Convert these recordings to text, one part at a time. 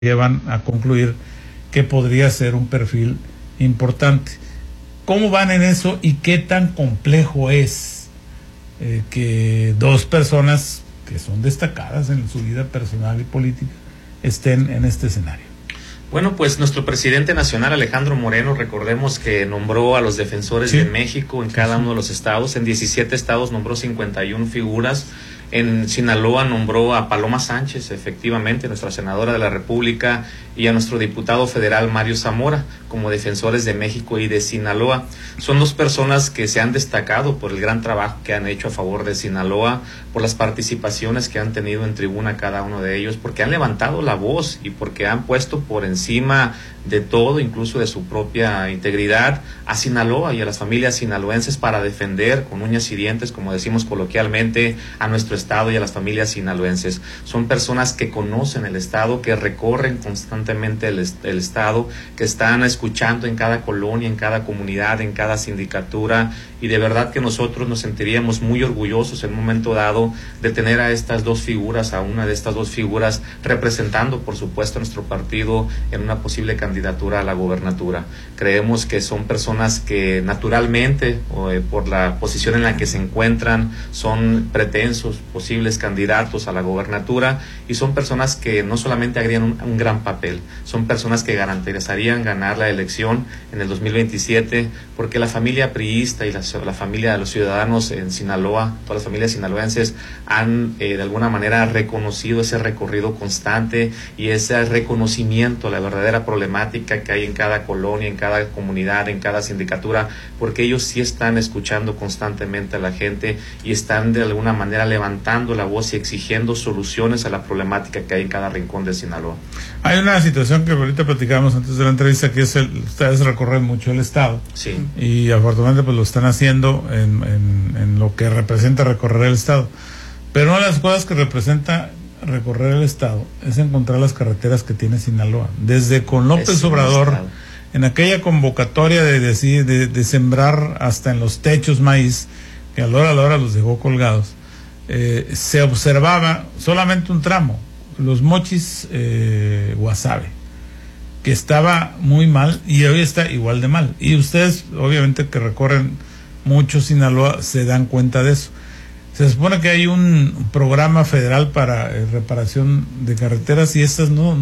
llevan a concluir que podría ser un perfil importante. ¿Cómo van en eso y qué tan complejo es que dos personas que son destacadas en su vida personal y política estén en este escenario? Bueno, pues nuestro presidente nacional, Alejandro Moreno, recordemos que nombró a los defensores de México en cada uno de los estados. En 17 estados nombró 51 figuras. En Sinaloa nombró a Paloma Sánchez, efectivamente, nuestra senadora de la República, y a nuestro diputado federal Mario Zamora como defensores de México y de Sinaloa. Son dos personas que se han destacado por el gran trabajo que han hecho a favor de Sinaloa, por las participaciones que han tenido en tribuna cada uno de ellos, porque han levantado la voz y porque han puesto por encima de todo, incluso de su propia integridad, a Sinaloa y a las familias sinaloenses para defender con uñas y dientes, como decimos coloquialmente, a nuestro estado y a las familias sinaloenses. Son personas que conocen el estado, que recorren constantemente el estado, que están escuchando en cada colonia, en cada comunidad, en cada sindicatura, y de verdad que nosotros nos sentiríamos muy orgullosos en un momento dado de tener a estas dos figuras, a una de estas dos figuras representando, por supuesto, a nuestro partido en una posible candidatura a la gobernatura. Creemos que son personas que naturalmente, por la posición en la que se encuentran, son pretensos, posibles candidatos a la gobernatura, y son personas que no solamente harían un gran papel, son personas que garantizarían ganar la elección en el 2027, porque la familia priista y la familia de los ciudadanos en Sinaloa, todas las familias sinaloenses, han de alguna manera reconocido ese recorrido constante y ese reconocimiento a la verdadera problemática que hay en cada colonia, en cada comunidad, en cada sindicatura, porque ellos sí están escuchando constantemente a la gente y están de alguna manera levantando la voz y exigiendo soluciones a la problemática que hay en cada rincón de Sinaloa. Hay una situación que ahorita platicábamos antes de la entrevista, que es ustedes recorren mucho el estado. Sí. Y afortunadamente pues lo están haciendo en lo que representa recorrer el estado. Pero una de las cosas que representa recorrer el estado es encontrar las carreteras que tiene Sinaloa. Desde con López Obrador, en aquella convocatoria de sembrar hasta en los techos maíz, que a la hora los dejó colgados, se observaba solamente un tramo, Los Mochis Guasave, que estaba muy mal y hoy está igual de mal. Y ustedes, obviamente, que recorren mucho Sinaloa, se dan cuenta de eso. Se supone que hay un programa federal para reparación de carreteras y estas o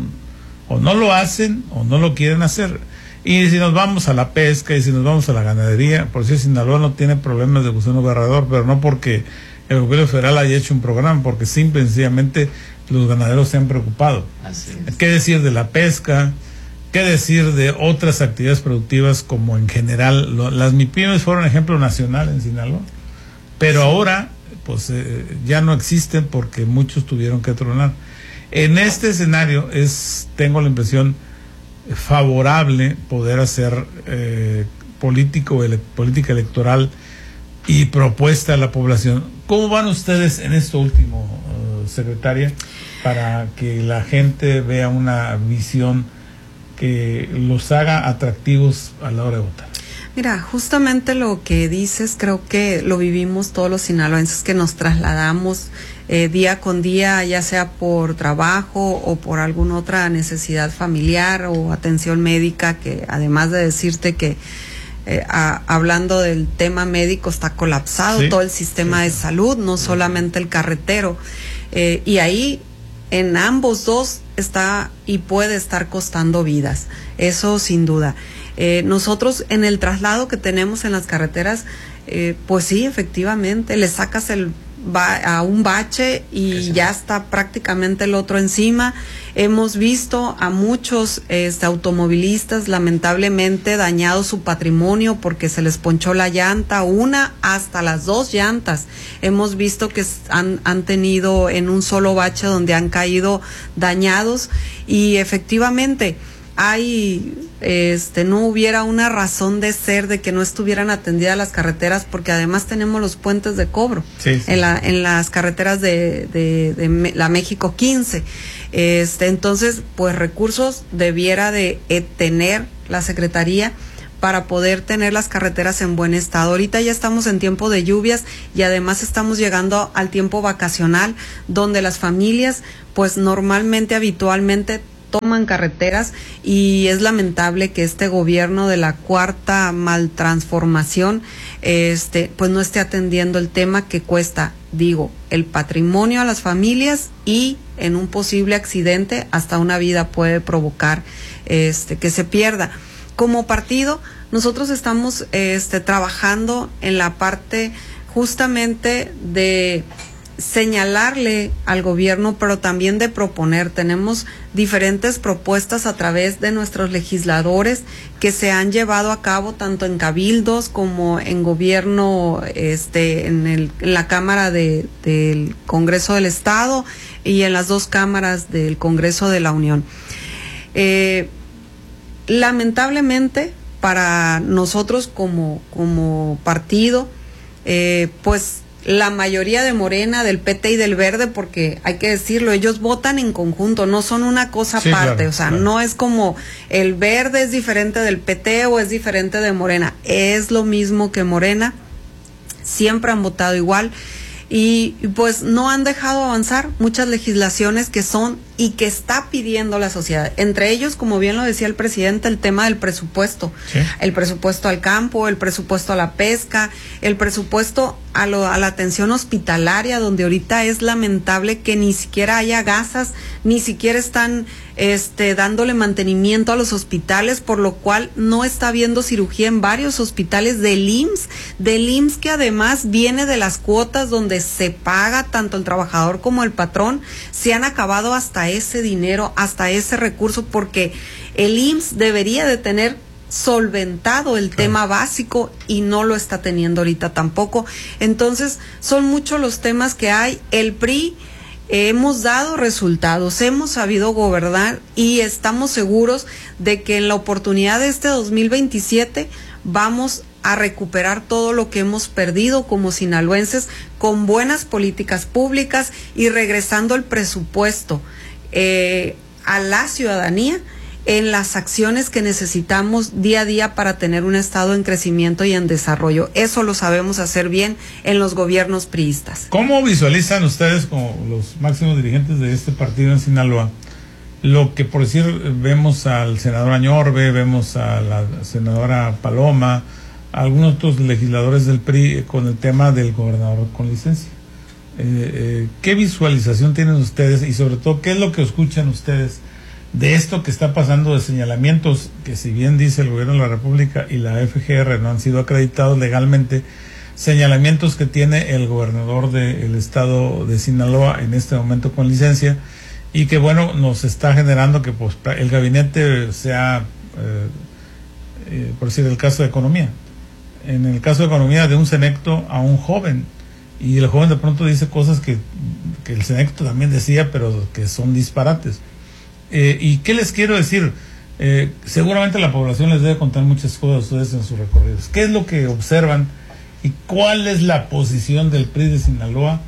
no lo hacen o no lo quieren hacer. Y si nos vamos a la pesca y si nos vamos a la ganadería, por si Sinaloa no tiene problemas de gusano agarrador, pero no porque el gobierno federal haya hecho un programa, porque simple y sencillamente los ganaderos se han preocupado. Así es. ¿Qué decir de la pesca? ¿Qué decir de otras actividades productivas como en general? Las MIPYMES fueron ejemplo nacional en Sinaloa, pero ahora pues ya no existen porque muchos tuvieron que tronar. En este escenario tengo la impresión favorable poder hacer política electoral y propuesta a la población. ¿Cómo van ustedes en esto último, secretaria, para que la gente vea una visión que los haga atractivos a la hora de votar? Mira, justamente lo que dices, creo que lo vivimos todos los sinaloenses que nos trasladamos día con día, ya sea por trabajo o por alguna otra necesidad familiar o atención médica, que además de decirte que hablando del tema médico está colapsado todo el sistema de salud, no solamente el carretero, y ahí en ambos dos está y puede estar costando vidas, eso sin duda. Nosotros en el traslado que tenemos en las carreteras, pues sí, efectivamente, le sacas a un bache y ya está prácticamente el otro encima. Hemos visto a muchos automovilistas lamentablemente dañado su patrimonio porque se les ponchó la llanta, una hasta las dos llantas. Hemos visto que han tenido en un solo bache donde han caído dañados, y efectivamente no hubiera una razón de ser de que no estuvieran atendidas las carreteras, porque además tenemos los puentes de cobro en las carreteras de la México 15. Entonces, pues recursos debiera de tener la Secretaría para poder tener las carreteras en buen estado. Ahorita ya estamos en tiempo de lluvias y además estamos llegando al tiempo vacacional, donde las familias pues normalmente, habitualmente toman carreteras, y es lamentable que este gobierno de la cuarta maltransformación pues no esté atendiendo el tema que cuesta, el patrimonio a las familias, y en un posible accidente hasta una vida puede provocar que se pierda. Como partido, nosotros estamos trabajando en la parte justamente de señalarle al gobierno, pero también de proponer. Tenemos diferentes propuestas a través de nuestros legisladores que se han llevado a cabo tanto en cabildos como en gobierno, en la Cámara del Congreso del Estado y en las dos cámaras del Congreso de la Unión. Lamentablemente para nosotros como partido, pues la mayoría de Morena, del PT y del Verde, porque hay que decirlo, ellos votan en conjunto, no son una cosa aparte, claro. No es como el Verde es diferente del PT o es diferente de Morena, es lo mismo que Morena, siempre han votado igual, y pues no han dejado avanzar muchas legislaciones que son y que está pidiendo la sociedad. Entre ellos, como bien lo decía el presidente, el tema del presupuesto. ¿Sí? El presupuesto al campo, el presupuesto a la pesca, el presupuesto a la atención hospitalaria, donde ahorita es lamentable que ni siquiera haya gasas, ni siquiera están dándole mantenimiento a los hospitales, por lo cual no está habiendo cirugía en varios hospitales del IMSS, que además viene de las cuotas donde se paga tanto el trabajador como el patrón. Se han acabado hasta ese dinero, hasta ese recurso, porque el IMSS debería de tener solventado el tema básico y no lo está teniendo ahorita tampoco. Entonces son muchos los temas que hay. El PRI hemos dado resultados, hemos sabido gobernar y estamos seguros de que en la oportunidad de este 2027 vamos a recuperar todo lo que hemos perdido como sinaloenses, con buenas políticas públicas y regresando el presupuesto a la ciudadanía en las acciones que necesitamos día a día para tener un estado en crecimiento y en desarrollo. Eso lo sabemos hacer bien en los gobiernos priistas. ¿Cómo visualizan ustedes, como los máximos dirigentes de este partido en Sinaloa, lo que, por decir, vemos al senador Añorbe, vemos a la senadora Paloma, a algunos otros legisladores del PRI con el tema del gobernador con licencia? ¿Qué visualización tienen ustedes y sobre todo qué es lo que escuchan ustedes de esto que está pasando, de señalamientos que, si bien dice el gobierno de la República y la FGR no han sido acreditados legalmente, señalamientos que tiene el gobernador del estado de Sinaloa en este momento con licencia, y que bueno, nos está generando que pues el gabinete sea, por decir, el caso de economía, en el caso de economía, de un senecto a un joven, y el joven de pronto dice cosas que el senecto también decía, pero que son disparates. ¿Y qué les quiero decir? Seguramente la población les debe contar muchas cosas a ustedes en sus recorridos. ¿Qué es lo que observan y cuál es la posición del PRI de Sinaloa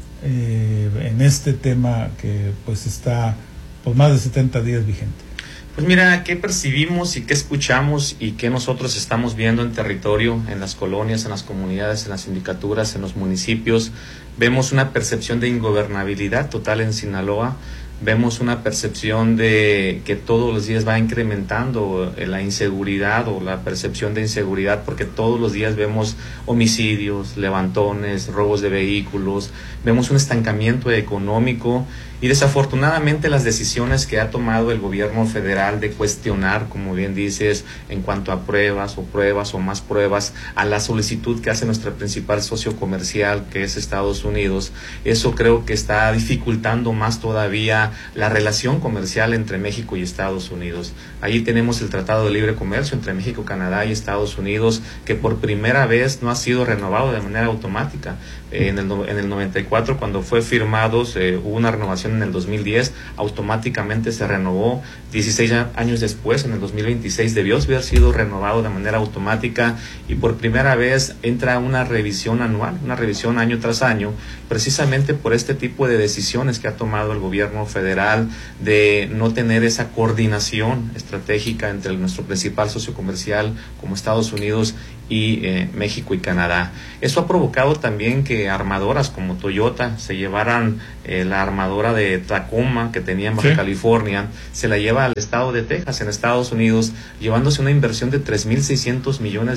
en este tema que pues está por más de 70 días vigente? Pues mira, ¿qué percibimos y qué escuchamos y qué nosotros estamos viendo en territorio, en las colonias, en las comunidades, en las sindicaturas, en los municipios? Vemos una percepción de ingobernabilidad total en Sinaloa. Vemos una percepción de que todos los días va incrementando la inseguridad o la percepción de inseguridad, porque todos los días vemos homicidios, levantones, robos de vehículos, vemos un estancamiento económico y desafortunadamente las decisiones que ha tomado el gobierno federal de cuestionar, como bien dices, en cuanto a pruebas o más pruebas, a la solicitud que hace nuestra principal socio comercial, que es Estados Unidos, eso creo que está dificultando más todavía la relación comercial entre México y Estados Unidos. Allí tenemos el Tratado de Libre Comercio entre México, Canadá y Estados Unidos, que por primera vez no ha sido renovado de manera automática. En el 94, cuando fue firmado, hubo una renovación en el 2010, automáticamente se renovó. 16 años después, en el 2026, debió haber sido renovado de manera automática y por primera vez entra una revisión anual, una revisión año tras año, precisamente por este tipo de decisiones que ha tomado el gobierno federal de no tener esa coordinación estratégica entre nuestro principal socio comercial como Estados Unidos y México y Canadá. Eso ha provocado también que armadoras como Toyota se llevaran la armadora de Tacoma que tenía en Baja California, se la lleva al estado de Texas, en Estados Unidos, llevándose una inversión de $3,600 millones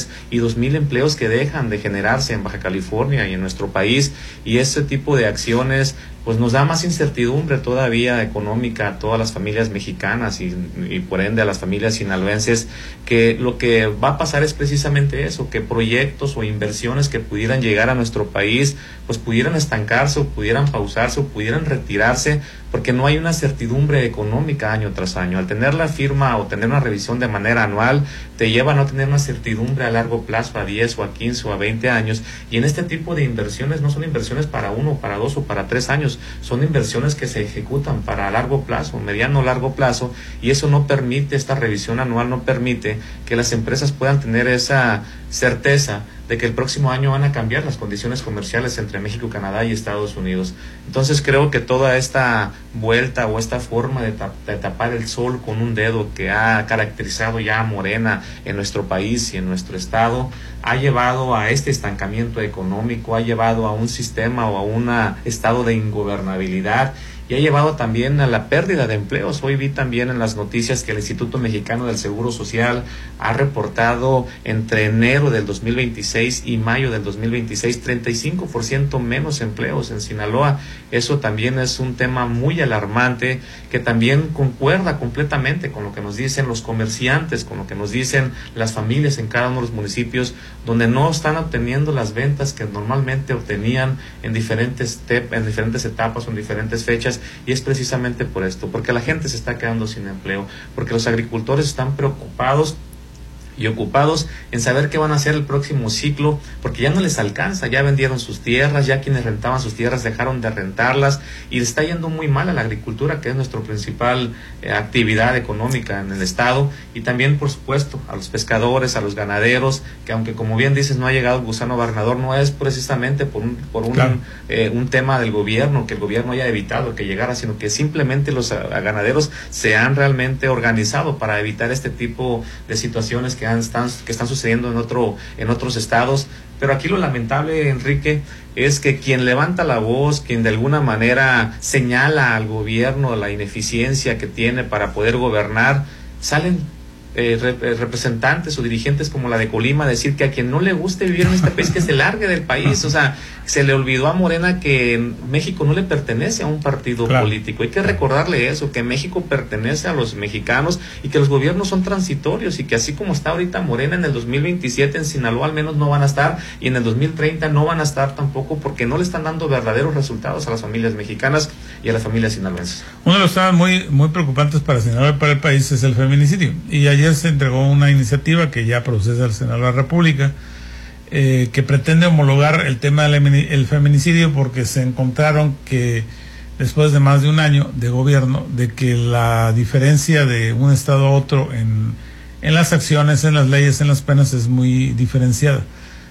y 2,000 empleos que dejan de generarse en Baja California y en nuestro país. Y ese tipo de acciones pues nos da más incertidumbre todavía económica a todas las familias mexicanas y por ende a las familias sinaloenses, que lo que va a pasar es precisamente eso, que proyectos o inversiones que pudieran llegar a nuestro país pues pudieran estancarse o pudieran pausarse o pudieran retirarse, porque no hay una certidumbre económica año tras año. Al tener la firma o tener una revisión de manera anual, te lleva a no tener una certidumbre a largo plazo, a 10 o a 15 o a 20 años, y en este tipo de inversiones no son inversiones para 1, para 2 o para 3 años, son inversiones que se ejecutan para largo plazo, mediano o largo plazo, y eso no permite, esta revisión anual no permite que las empresas puedan tener esa certeza de que el próximo año van a cambiar las condiciones comerciales entre México, Canadá y Estados Unidos. Entonces creo que toda esta vuelta o esta forma de tapar el sol con un dedo que ha caracterizado ya a Morena en nuestro país y en nuestro estado, ha llevado a este estancamiento económico, ha llevado a un sistema o a un estado de ingobernabilidad, y ha llevado también a la pérdida de empleos. Hoy vi también en las noticias que el Instituto Mexicano del Seguro Social ha reportado entre enero del 2026 y mayo del 2026 35% menos empleos en Sinaloa. Eso también es un tema muy alarmante, que también concuerda completamente con lo que nos dicen los comerciantes, con lo que nos dicen las familias en cada uno de los municipios, donde no están obteniendo las ventas que normalmente obtenían en diferentes etapas o en diferentes fechas. Y es precisamente por esto, porque la gente se está quedando sin empleo, porque los agricultores están preocupados y ocupados en saber qué van a hacer el próximo ciclo, porque ya no les alcanza, ya vendieron sus tierras, ya quienes rentaban sus tierras dejaron de rentarlas, y le está yendo muy mal a la agricultura, que es nuestra principal actividad económica en el estado, y también por supuesto a los pescadores, a los ganaderos, que aunque como bien dices no ha llegado el gusano barrenador, no es precisamente por un tema del gobierno, que el gobierno haya evitado que llegara, sino que simplemente los ganaderos se han realmente organizado para evitar este tipo de situaciones que están sucediendo en otros estados. Pero aquí lo lamentable, Enrique, es que quien levanta la voz, quien de alguna manera señala al gobierno la ineficiencia que tiene para poder gobernar, salen representantes o dirigentes como la de Colima a decir que a quien no le guste vivir en este país que se largue del país. O sea, se le olvidó a Morena que México no le pertenece a un partido político. Hay que recordarle eso, que México pertenece a los mexicanos y que los gobiernos son transitorios, y que así como está ahorita Morena, en el 2027 en Sinaloa al menos no van a estar, y en el 2030 no van a estar tampoco, porque no le están dando verdaderos resultados a las familias mexicanas y a las familias sinaloenses. Uno de los temas muy, muy preocupantes para Sinaloa y para el país es el feminicidio, y ayer se entregó una iniciativa que ya procesa el Senado de la República, que pretende homologar el tema del feminicidio, porque se encontraron que después de más de un año de gobierno, de que la diferencia de un estado a otro en las acciones, en las leyes, en las penas es muy diferenciada.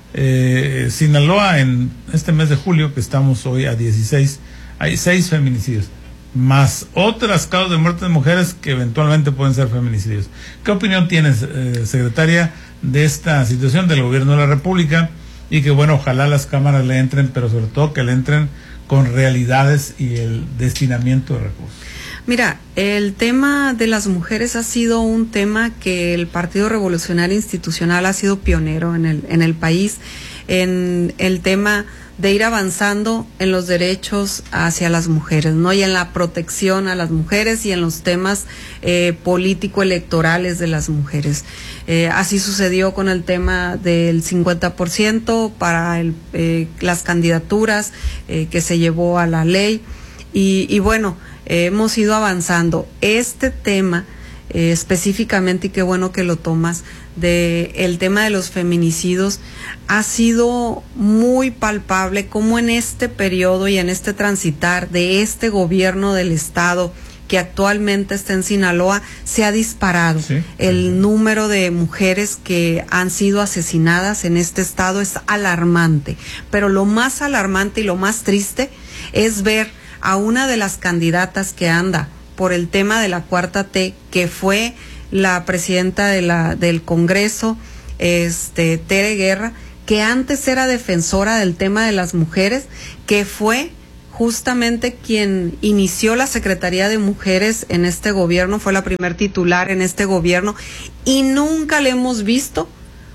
Sinaloa, en este mes de julio, que estamos hoy a 16, hay 6 feminicidios, más otras causas de muerte de mujeres que eventualmente pueden ser feminicidios. ¿Qué opinión tienes, secretaria, de esta situación del gobierno de la República? Y que bueno, ojalá las cámaras le entren, pero sobre todo que le entren con realidades y el destinamiento de recursos. Mira, el tema de las mujeres ha sido un tema que el Partido Revolucionario Institucional ha sido pionero en el país, en el tema de ir avanzando en los derechos hacia las mujeres, ¿no? Y en la protección a las mujeres y en los temas político-electorales de las mujeres. Así sucedió con el tema del 50% para las candidaturas que se llevó a la ley, y bueno, hemos ido avanzando. Este tema específicamente, y qué bueno que lo tomas, el tema de los feminicidios, ha sido muy palpable como en este periodo y en este transitar de este gobierno del estado que actualmente está en Sinaloa, se ha disparado. Sí. El número de mujeres que han sido asesinadas en este estado es alarmante, pero lo más alarmante y lo más triste es ver a una de las candidatas que anda por el tema de la Cuarta T, que fue la presidenta del Congreso, Tere Guerra, que antes era defensora del tema de las mujeres, que fue justamente quien inició la Secretaría de Mujeres en este gobierno, fue la primer titular en este gobierno, y nunca le hemos visto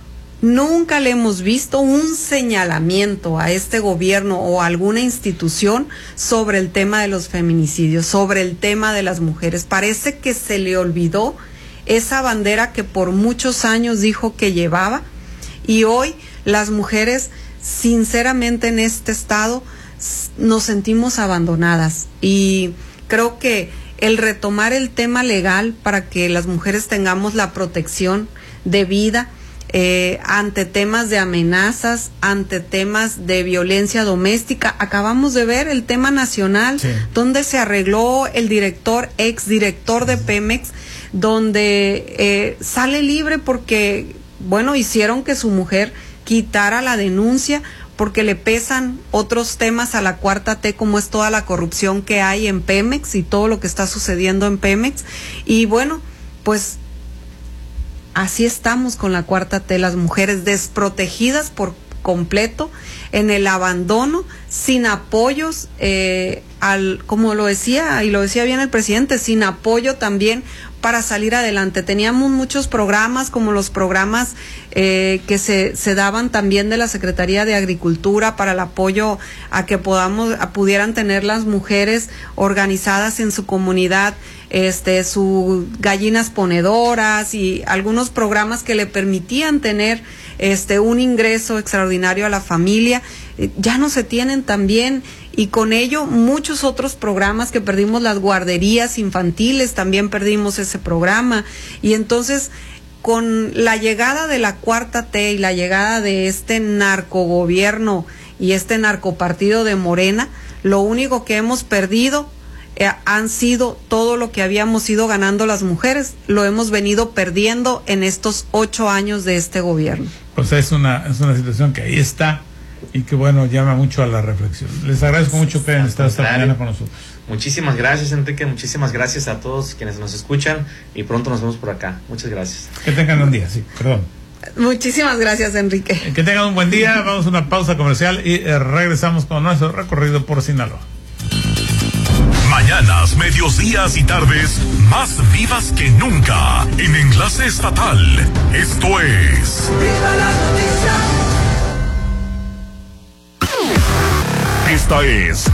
un señalamiento a este gobierno o a alguna institución sobre el tema de los feminicidios, sobre el tema de las mujeres. Parece que se le olvidó esa bandera que por muchos años dijo que llevaba, y hoy las mujeres, sinceramente, en este estado nos sentimos abandonadas, y creo que el retomar el tema legal para que las mujeres tengamos la protección de vida ante temas de amenazas, ante temas de violencia doméstica. Acabamos de ver el tema nacional, sí, donde se arregló el exdirector de Pemex, donde sale libre porque, bueno, hicieron que su mujer quitara la denuncia porque le pesan otros temas a la Cuarta T, como es toda la corrupción que hay en Pemex y todo lo que está sucediendo en Pemex. Y bueno, pues así estamos con la Cuarta T, las mujeres desprotegidas por completo, en el abandono, sin apoyos, como lo decía, y lo decía bien el presidente, sin apoyo también para salir adelante. Teníamos muchos programas, como los programas que se daban también de la Secretaría de Agricultura para el apoyo a que pudieran tener las mujeres organizadas en su comunidad, sus gallinas ponedoras, y algunos programas que le permitían tener un ingreso extraordinario a la familia. Ya no se tienen también, y con ello muchos otros programas que perdimos. Las guarderías infantiles, también perdimos ese programa. Y entonces, con la llegada de la Cuarta T y la llegada de este narcogobierno y este narcopartido de Morena, lo único que hemos perdido han sido todo lo que habíamos ido ganando las mujeres, lo hemos venido perdiendo en estos 8 años de este gobierno. Pues es una situación que ahí está, y que, bueno, llama mucho a la reflexión. Les agradezco mucho que hayan estado esta mañana con nosotros. Muchísimas gracias, Enrique, muchísimas gracias a todos quienes nos escuchan, y pronto nos vemos por acá. Muchas gracias. Que tengan un día, sí, perdón. Muchísimas gracias, Enrique. Que tengan un buen día. Vamos a una pausa comercial y regresamos con nuestro recorrido por Sinaloa. Mañanas, medios, días y tardes más vivas que nunca en Enlace Estatal. Esto es ¡Viva la noticia! Esta es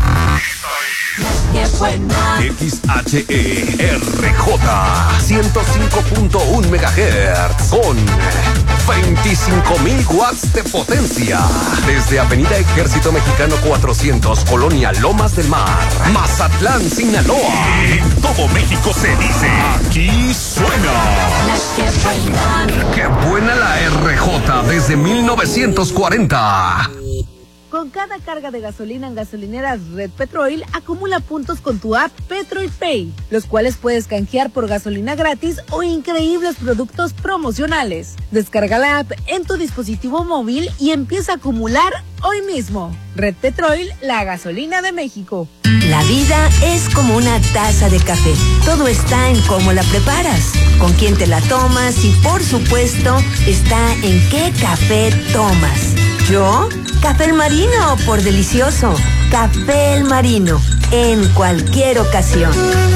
XHERJ 105.1 MHz con 25.000 watts de potencia. Desde Avenida Ejército Mexicano 400, Colonia Lomas del Mar, Mazatlán, Sinaloa. En todo México se dice, aquí suena. ¡Qué buena la RJ desde 1940! Con cada carga de gasolina en gasolineras Red Petrol, acumula puntos con tu app Petrol Pay, los cuales puedes canjear por gasolina gratis o increíbles productos promocionales. Descarga la app en tu dispositivo móvil y empieza a acumular hoy mismo. Red Petrol, la gasolina de México. La vida es como una taza de café. Todo está en cómo la preparas, con quién te la tomas y, por supuesto, está en qué café tomas. ¿Yo? Café El Marino, por delicioso. Café El Marino, en cualquier ocasión.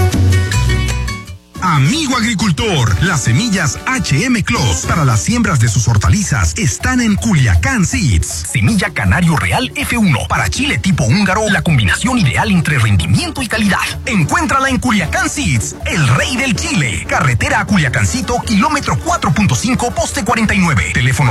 Amigo agricultor, las semillas HM Clos para las siembras de sus hortalizas están en Culiacán Seeds. Semilla Canario Real F1 para chile tipo húngaro, la combinación ideal entre rendimiento y calidad. Encuéntrala en Culiacán Seeds, el rey del chile. Carretera a Culiacancito, kilómetro 4.5, poste 49. Teléfono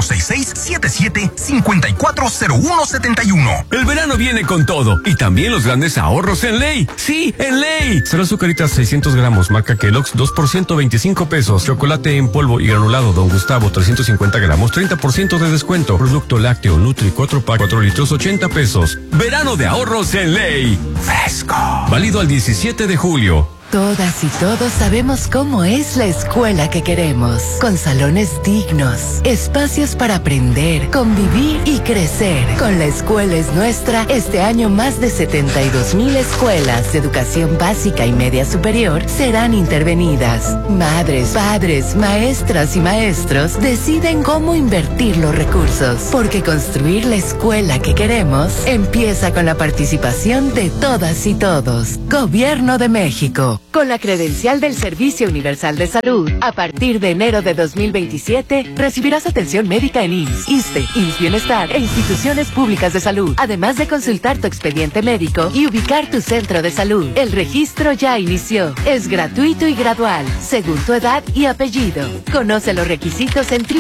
6677-540171. El verano viene con todo y también los grandes ahorros en Ley. Sí, en Ley. Solo azucaritas 600 gramos, marca Kellogg's, 2% 25 pesos. Chocolate en polvo y granulado Don Gustavo 350 gramos, 30% de descuento. Producto lácteo Nutri 4 pack 4 litros, 80 pesos. Verano de ahorros en Ley. Fresco. Válido al 17 de julio. Todas y todos sabemos cómo es la escuela que queremos, con salones dignos, espacios para aprender, convivir y crecer. Con La Escuela es Nuestra, este año más de 72,000 escuelas de educación básica y media superior serán intervenidas. Madres, padres, maestras y maestros deciden cómo invertir los recursos, porque construir la escuela que queremos empieza con la participación de todas y todos. Gobierno de México. Con la credencial del Servicio Universal de Salud, a partir de enero de 2027, recibirás atención médica en IMSS, ISSSTE, IMSS Bienestar e instituciones públicas de salud, además de consultar tu expediente médico y ubicar tu centro de salud. El registro ya inició. Es gratuito y gradual, según tu edad y apellido. Conoce los requisitos en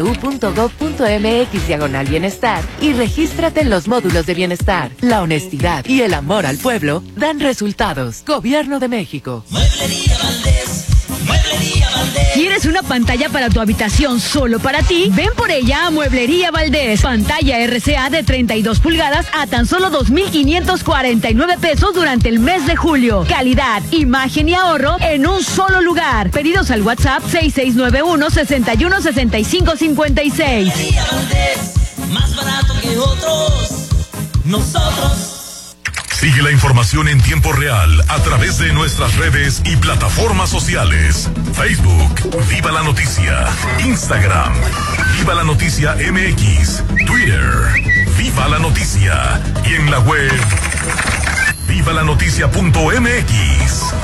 www.gov.mx/bienestar y regístrate en los módulos de bienestar. La honestidad y el amor al pueblo dan resultados. Gobierno de México. Mueblería Valdés. Mueblería Valdés. ¿Quieres una pantalla para tu habitación solo para ti? Ven por ella a Mueblería Valdés. Pantalla RCA de 32 pulgadas a tan solo 2,549 pesos durante el mes de julio. Calidad, imagen y ahorro en un solo lugar. Pedidos al WhatsApp 6691-616556. Mueblería Valdés. Más barato que otros. Nosotros. Sigue la información en tiempo real a través de nuestras redes y plataformas sociales. Facebook, Viva la Noticia. Instagram, Viva la Noticia MX. Twitter, Viva la Noticia. Y en la web, vivalanoticia.mx.